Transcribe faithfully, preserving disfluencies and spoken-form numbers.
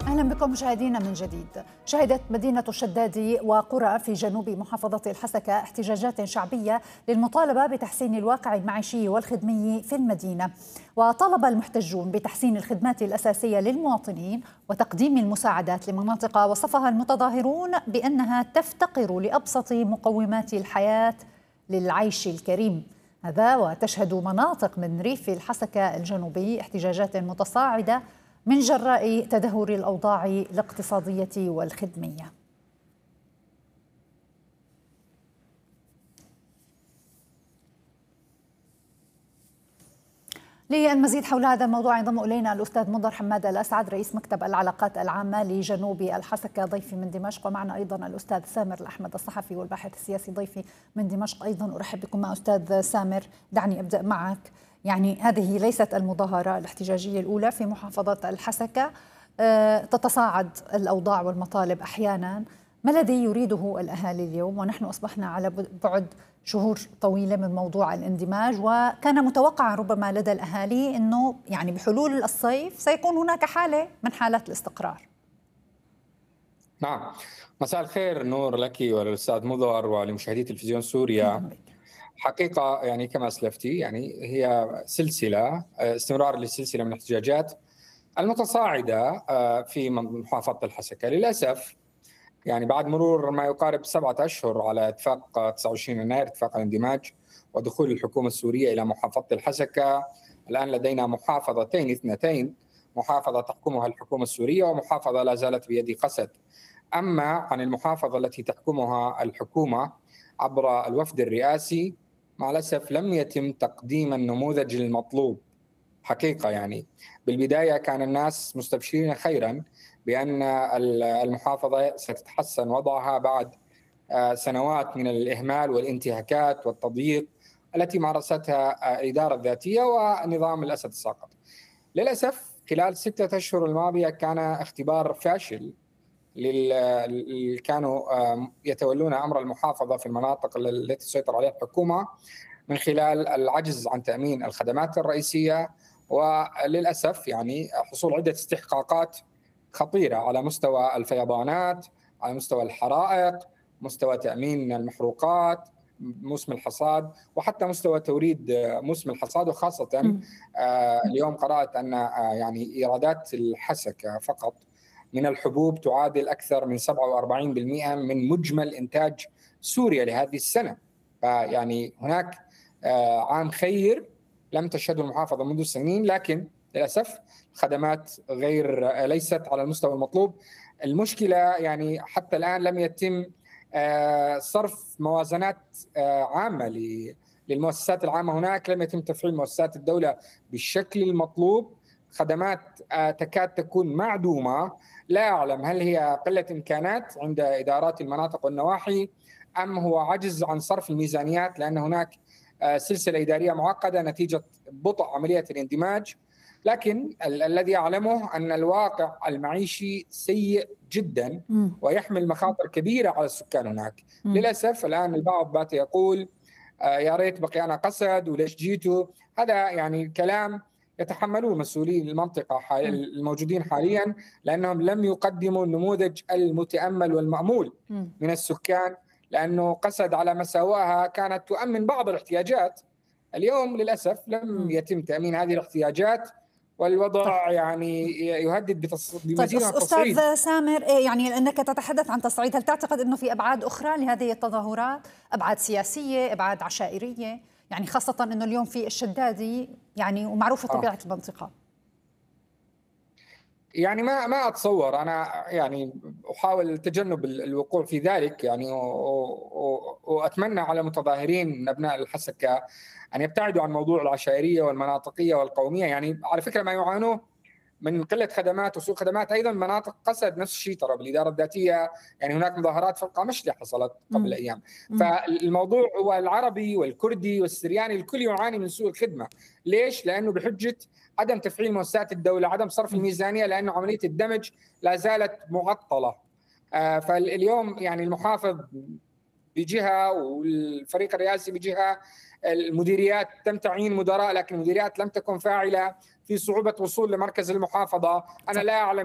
أهلا بكم مشاهدينا من جديد. شهدت مدينة الشدادي وقرى في جنوب محافظة الحسكة احتجاجات شعبية للمطالبة بتحسين الواقع المعيشي والخدمي في المدينة، وطالب المحتجون بتحسين الخدمات الأساسية للمواطنين وتقديم المساعدات لمناطق وصفها المتظاهرون بأنها تفتقر لأبسط مقومات الحياة للعيش الكريم. هذا وتشهد مناطق من ريف الحسكة الجنوبي احتجاجات متصاعدة من جراء تدهور الأوضاع الاقتصادية والخدمية. للمزيد حول هذا الموضوع ينضم إلينا الأستاذ منذر حماد الأسعد رئيس مكتب العلاقات العامة لجنوب الحسكة ضيفي من دمشق، ومعنا أيضا الأستاذ سامر الأحمد الصحفي والباحث السياسي ضيفي من دمشق أيضا. أرحب بكم. مع أستاذ سامر، دعني أبدأ معك. يعني هذه ليست المظاهرة الاحتجاجية الأولى في محافظة الحسكة، تتصاعد الأوضاع والمطالب أحيانا. ما الذي يريده الأهالي اليوم ونحن أصبحنا على بعد شهور طويلة من موضوع الاندماج، وكان متوقعا ربما لدى الأهالي أنه يعني بحلول الصيف سيكون هناك حالة من حالات الاستقرار؟ نعم، مساء الخير نور لك وللأستاذ مضر ولمشاهدي تلفزيون سوريا. حقيقة يعني كما أسلفتي يعني هي سلسلة استمرار لسلسلة من الاحتجاجات المتصاعدة في محافظة الحسكة. للأسف يعني بعد مرور ما يقارب سبعة أشهر على اتفاق تسعة وعشرين يناير، اتفاق الاندماج ودخول الحكومة السورية إلى محافظة الحسكة، الآن لدينا محافظتين اثنتين، محافظة تحكمها الحكومة السورية ومحافظة لا زالت بيد قسد. أما عن المحافظة التي تحكمها الحكومة عبر الوفد الرئاسي، مع الأسف لم يتم تقديم النموذج المطلوب. حقيقة يعني بالبداية كان الناس مستبشرين خيرا بأن المحافظة ستتحسن وضعها بعد سنوات من الإهمال والانتهاكات والتضييق التي مارستها الإدارة الذاتية ونظام الأسد الساقط. للأسف خلال ستة أشهر الماضية كان اختبار فاشل لل... كانوا يتولون أمر المحافظة في المناطق التي تسيطر عليها الحكومة من خلال العجز عن تأمين الخدمات الرئيسية، وللأسف يعني حصول عدة استحقاقات خطيرة على مستوى الفيضانات، على مستوى الحرائق، مستوى تأمين المحروقات، موسم الحصاد، وحتى مستوى توريد موسم الحصاد. وخاصة آه اليوم قرأت أن آه يعني إيرادات الحسكة فقط من الحبوب تعادل أكثر من سبعة وأربعين بالمئة من مجمل إنتاج سوريا لهذه السنة. فيعني هناك آه عام خير لم تشهده المحافظة منذ سنين، لكن للأسف خدمات غير ليست على المستوى المطلوب. المشكلة يعني حتى الآن لم يتم صرف موازنات عامة للمؤسسات العامة هناك، لم يتم تفعيل مؤسسات الدولة بالشكل المطلوب. خدمات تكاد تكون معدومة، لا أعلم هل هي قلة إمكانات عند إدارات المناطق والنواحي أم هو عجز عن صرف الميزانيات، لأن هناك سلسلة إدارية معقدة نتيجة بطء عملية الاندماج. لكن ال- الذي أعلمه أن الواقع المعيشي سيء جدا ويحمل مخاطر كبيرة على السكان هناك. م. للأسف الآن البعض بات يقول آه يا ريت بقي أنا قسد وليش جيتوا. هذا يعني كلام يتحملوه مسؤولين المنطقة حال الموجودين حاليا، لأنهم لم يقدموا النموذج المتأمل والمأمول من السكان، لأنه قسد على مساواها كانت تؤمن بعض الاحتياجات. اليوم للأسف لم يتم تأمين هذه الاحتياجات، والوضع يعني يهدد بمزيد من التصعيد. أستاذ سامر، يعني أنك تتحدث عن تصعيد، هل تعتقد أنه في أبعاد أخرى لهذه التظاهرات؟ أبعاد سياسية، أبعاد عشائرية؟ يعني خاصة أنه اليوم في الشدادي يعني ومعروفة طبيعة آه. المنطقة. يعني ما ما اتصور، انا يعني احاول تجنب الوقوع في ذلك يعني، واتمنى على المتظاهرين من ابناء الحسكه ان يبتعدوا عن موضوع العشائريه والمناطقيه والقوميه. يعني على فكره ما يعانوه من قله خدمات وسوء خدمات ايضا مناطق قسد نفس الشيء ترى بالاداره الذاتيه. يعني هناك مظاهرات في القامشلي حصلت قبل ايام. فالموضوع هو العربي والكردي والسرياني الكل يعاني من سوء الخدمه. ليش؟ لانه بحجه عدم تفعيل مؤسسات الدولة، عدم صرف الميزانية، لأن عملية الدمج لا زالت معطلة. آه فاليوم يعني المحافظ بجهة والفريق الرئاسي بجهة، المديريات تم تعيين مدراء لكن المديريات لم تكن فاعلة، في صعوبة وصول لمركز المحافظة. أنا لا أعلم